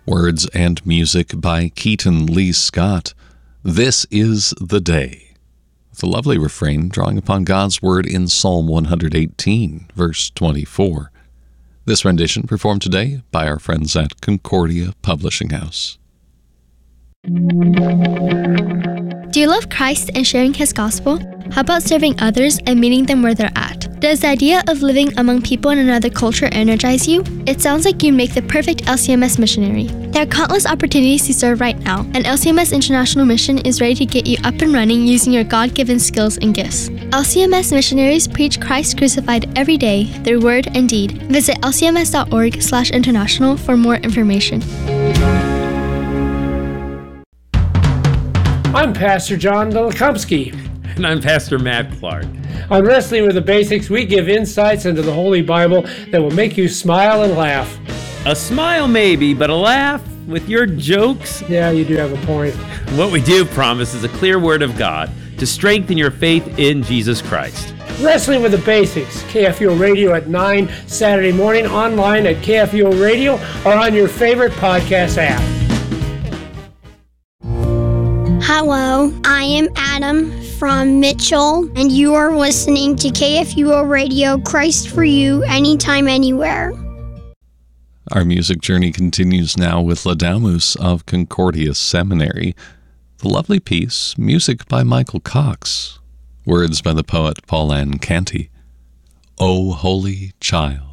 Words and music by Keaton Lee Scott. This is the day. With a lovely refrain drawing upon God's word in Psalm 118, verse 24. This rendition performed today by our friends at Concordia Publishing House. Do you love Christ and sharing His gospel? How about serving others and meeting them where they're at? Does the idea of living among people in another culture energize you? It sounds like you'd make the perfect LCMS missionary. There are countless opportunities to serve right now, and LCMS International Mission is ready to get you up and running using your God-given skills and gifts. LCMS missionaries preach Christ crucified every day through word and deed. Visit lcms.org/international for more information. I'm Pastor John Delakumsky. And I'm Pastor Matt Clark. On Wrestling with the Basics, we give insights into the Holy Bible that will make you smile and laugh. A smile maybe, but a laugh with your jokes? Yeah, you do have a point. What we do promise is a clear word of God to strengthen your faith in Jesus Christ. Wrestling with the Basics, KFUO Radio at 9 Saturday morning, online at KFUO Radio or on your favorite podcast app. Hello, I am Adam from Mitchell, and you are listening to KFUO Radio, Christ for You, anytime, anywhere. Our music journey continues now with Ladamus of Concordia Seminary. The lovely piece, music by Michael Cox. Words by the poet Paul Ann Canty. O Holy Child.